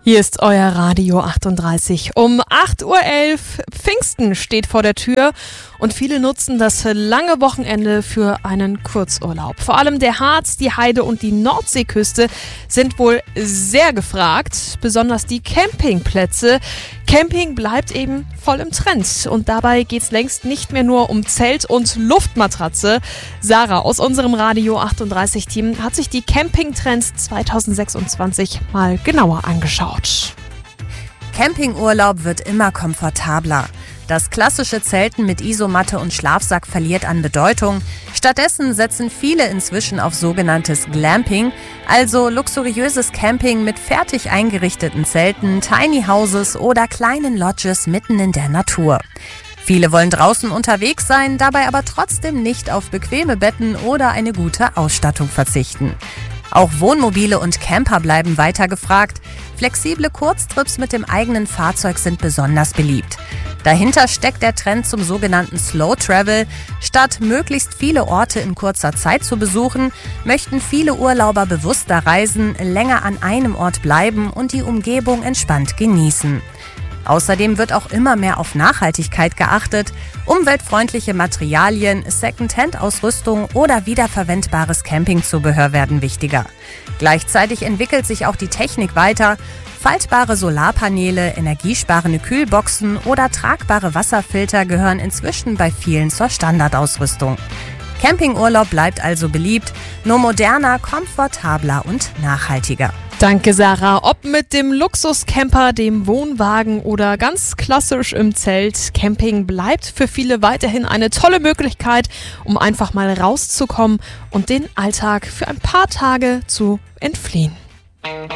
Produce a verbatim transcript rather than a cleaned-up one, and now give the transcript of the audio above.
Hier ist euer Radio achtunddreißig. Um acht Uhr elf, Pfingsten steht vor der Tür und viele nutzen das lange Wochenende für einen Kurzurlaub. Vor allem der Harz, die Heide und die Nordseeküste sind wohl sehr gefragt, besonders die Campingplätze. Camping bleibt eben voll im Trend und dabei geht es längst nicht mehr nur um Zelt und Luftmatratze. Sarah aus unserem Radio achtunddreißig Team hat sich die Campingtrends zweitausendsechsundzwanzig mal genauer angeschaut. Campingurlaub wird immer komfortabler. Das klassische Zelten mit Isomatte und Schlafsack verliert an Bedeutung. Stattdessen setzen viele inzwischen auf sogenanntes Glamping, also luxuriöses Camping mit fertig eingerichteten Zelten, Tiny Houses oder kleinen Lodges mitten in der Natur. Viele wollen draußen unterwegs sein, dabei aber trotzdem nicht auf bequeme Betten oder eine gute Ausstattung verzichten. Auch Wohnmobile und Camper bleiben weiter gefragt. Flexible Kurztrips mit dem eigenen Fahrzeug sind besonders beliebt. Dahinter steckt der Trend zum sogenannten Slow Travel. Statt möglichst viele Orte in kurzer Zeit zu besuchen, möchten viele Urlauber bewusster reisen, länger an einem Ort bleiben und die Umgebung entspannt genießen. Außerdem wird auch immer mehr auf Nachhaltigkeit geachtet. Umweltfreundliche Materialien, Second-Hand-Ausrüstung oder wiederverwendbares Campingzubehör werden wichtiger. Gleichzeitig entwickelt sich auch die Technik weiter. Faltbare Solarpaneele, energiesparende Kühlboxen oder tragbare Wasserfilter gehören inzwischen bei vielen zur Standardausrüstung. Campingurlaub bleibt also beliebt, nur moderner, komfortabler und nachhaltiger. Danke, Sarah. Ob mit dem Luxuscamper, dem Wohnwagen oder ganz klassisch im Zelt, Camping bleibt für viele weiterhin eine tolle Möglichkeit, um einfach mal rauszukommen und den Alltag für ein paar Tage zu entfliehen.